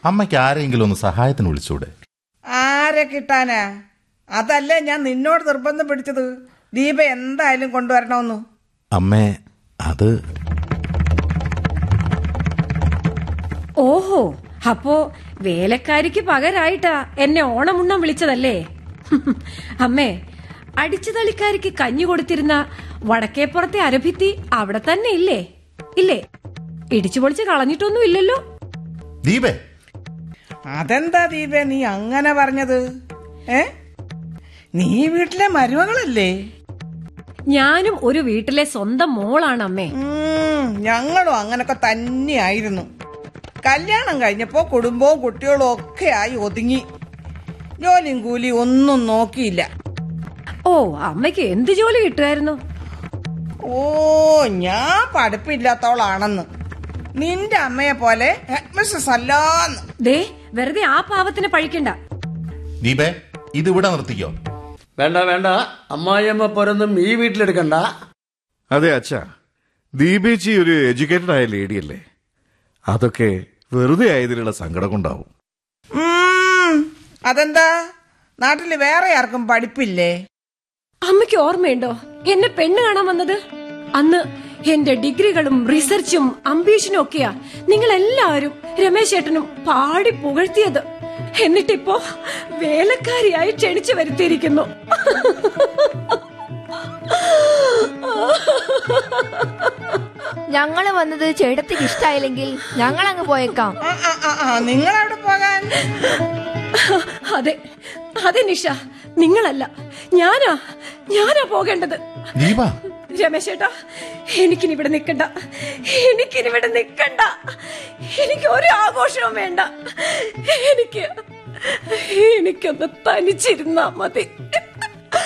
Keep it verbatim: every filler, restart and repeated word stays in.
അമ്മയ്ക്ക് ആരെങ്കിലും ഒന്ന് സഹായത്തിന് വിളിച്ചൂടെ? ആരെ കിട്ടാനാ? അതല്ലേ ഞാൻ നിന്നോട് നിർബന്ധം പിടിച്ചത്, ദീപ എന്തായാലും കൊണ്ടുവരണമെന്നു. അമ്മേ, അത് ഓഹോ, അപ്പോ വേലക്കാരിക്ക് പകരായിട്ടാ എന്നെ ഓണമുണ്ണാൻ വിളിച്ചതല്ലേ? അമ്മേ, അടിച്ചുതളിക്കാരിക്ക് കഞ്ഞി കൊടുത്തിരുന്ന വടക്കേപ്പുറത്തെ അരഭിത്തി അവിടെ തന്നെ ഇല്ലേ? ഇല്ലേ? ഇടിച്ചു പൊളിച്ച് കളഞ്ഞിട്ടൊന്നും ഇല്ലല്ലോ. ദീപേ, അതെന്താ ദീപേ നീ അങ്ങനെ പറഞ്ഞത്? ഏ, നീ വീട്ടിലെ മരുമകളല്ലേ? ഞാനും ഒരു വീട്ടിലെ സ്വന്തം മോളാണ് അമ്മേ. ഞങ്ങളും അങ്ങനൊക്കെ തന്നെയായിരുന്നു. കല്യാണം കഴിഞ്ഞപ്പോ കുടുംബവും കുട്ടികളും ഒക്കെ ആയി ഒതുങ്ങി. ജോലിയും കൂലി ഒന്നും നോക്കിയില്ല. ഓ, അമ്മയ്ക്ക് എന്ത് ജോലി കിട്ടുമായിരുന്നു? ഓ, ഞാൻ പഠിപ്പില്ലാത്തവളാണെന്ന്. നിന്റെ അമ്മയെ പോലെ ഹെഡ്മിസ്ട്രസ് അല്ലാന്ന്. ദേ, വെറുതെ ആ പാവത്തിനെ പഴിക്കണ്ട. ദീപേ, ഇത് ഇവിടെ നിർത്തിക്കോ. വേണ്ട വേണ്ട, അമ്മായിയമ്മ പോരൊന്നും ഈ വീട്ടിലെടുക്കണ്ട. അതെ അച്ഛാ, ദീപേച്ചി ഒരു എഡ്യൂക്കേറ്റഡ് ആയ ലേഡിയല്ലേ. അതൊക്കെ വെറുതെ ആയതിലുള്ള സങ്കടം കൊണ്ടാവും. അതെന്താ, നാട്ടില് വേറെ ആർക്കും പഠിപ്പില്ലേ? അമ്മയ്ക്ക് ഓർമ്മയുണ്ടോ എന്നെ പെണ്ണ് കാണാൻ വന്നത്? അന്ന് എന്റെ ഡിഗ്രികളും റിസർച്ചും അംബീഷനും ഒക്കെയാ നിങ്ങൾ എല്ലാവരും രമേശ് ഏട്ടനും പാടി പുകഴ്ത്തിയത്. എന്നിട്ടിപ്പോ വേലക്കാരിയായി ക്ഷണിച്ചു വരുത്തിയിരിക്കുന്നു. ഞങ്ങള് വന്നത് ചേട്ടത്തിക്ക് ഇഷ്ടായില്ലെങ്കിൽ ഞങ്ങൾ അങ്ങ് പോയേക്കാം. നിങ്ങൾ അവിടെ പോകാൻ? അതെ അതെ നിഷ, നിങ്ങളല്ല, ഞാനാ ഞാനാ പോകേണ്ടത്. രമേശേട്ടാ, എനിക്കിനി ഇവിടെ നിക്കണ്ട, എനിക്കിനി ഇവിടെ നിക്കണ്ട. എനിക്ക് ഒരു ആഘോഷവും വേണ്ട. എനിക്ക് എനിക്കൊന്ന് തനിച്ചിരുന്നാ മതി.